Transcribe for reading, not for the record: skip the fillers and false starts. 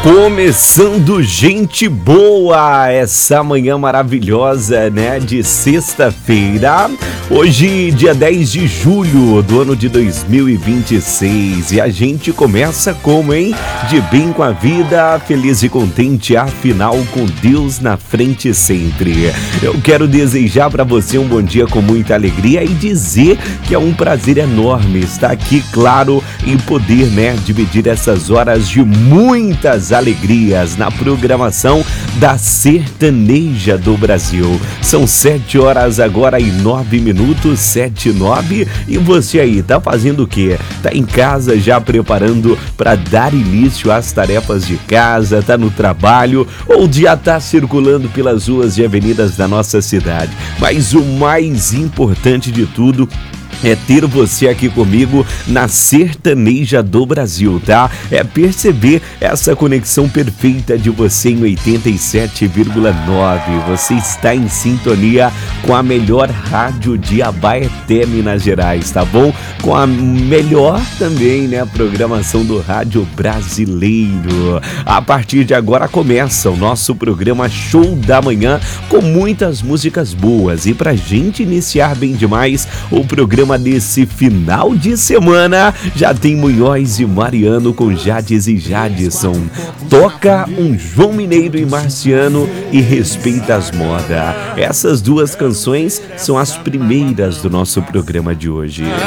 Começando gente boa, essa manhã maravilhosa, né, de sexta-feira, hoje dia 10 de julho do ano de 2026 e a gente começa como, hein? De bem com a vida, feliz e contente, afinal com Deus na frente sempre. Eu quero desejar para você um bom dia com muita alegria e dizer que é um prazer enorme estar aqui, claro, em poder, né, dividir essas horas de muitas alegrias na programação da Sertaneja do Brasil. São 7 horas agora e 9 minutos, 7 e 9, e você aí, tá fazendo o quê? Tá em casa já preparando para dar início às tarefas de casa, tá no trabalho ou já tá circulando pelas ruas e avenidas da nossa cidade. Mas o mais importante de tudo é ter você aqui comigo na Sertaneja do Brasil, tá? É perceber essa conexão perfeita de você em 87,9. Você está em sintonia com a melhor rádio de Abaeté, Minas Gerais, tá bom? Com a melhor também, né, programação do rádio brasileiro. A partir de agora começa o nosso programa Show da Manhã com muitas músicas boas. E pra gente iniciar bem demais o programa desse final de semana, já tem Munhoz e Mariano com Jades e Jadson. Toca um João Mineiro e Marciano e Respeita as Modas. Essas duas canções são as primeiras do nosso programa de hoje.